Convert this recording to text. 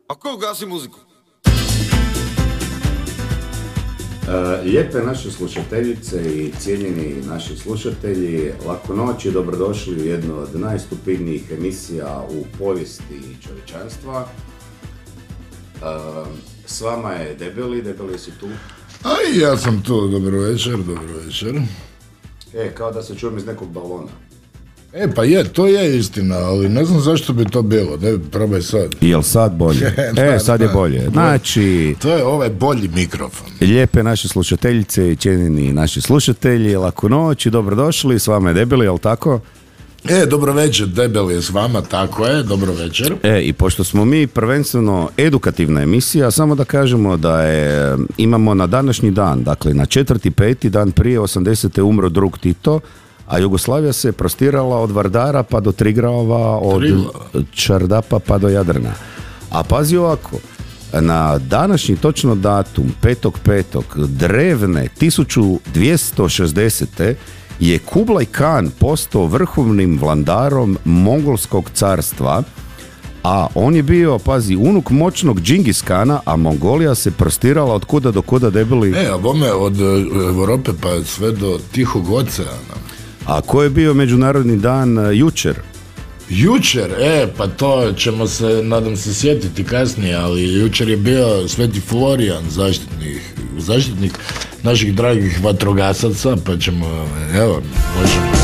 A ko gasi muziku? Lijepe naše slušateljice i cijenjeni naši slušatelji, laku noć i dobrodošli u jednu od najstupidnijih emisija u povijesti čovječanstva. S vama je Debeli si tu. A i ja sam tu, dobro večer. Kao da se čujem iz nekog balona. Pa to je istina, ali ne znam zašto bi to bilo, da probaj sad. Jel sad bolje? Sad je bolje. Znači, to je ovaj bolji mikrofon. Lijepe naše slušateljice i cijenjeni naši slušatelji, laku noć i dobrodošli, s vama je Debeli, jel tako? Dobro večer, Debeli je s vama, tako je, dobro večer. I pošto smo mi prvenstveno edukativna emisija, samo da kažemo da imamo na današnji dan, dakle na 4.5. dan prije 80. umro drug Tito, a Jugoslavija se prostirala od Vardara pa do Triglava, od Čardapa pa do Jadrana. A pazi ovako, na današnji točno datum, 5.5. drevne 1260. je Kublai Khan postao vrhovnim vladarom Mongolskog carstva, a on je bio, pazi, unuk moćnog Džingis Kana, a Mongolija se prostirala od kuda do kuda, Debeli? A bome od Europe pa sve do Tihog oceana. A ko je bio međunarodni dan jučer? Jučer? Pa to ćemo se, nadam se, sjetiti kasnije, ali jučer je bio Sveti Florijan, zaštitnik naših dragih vatrogasaca, pa ćemo, možemo.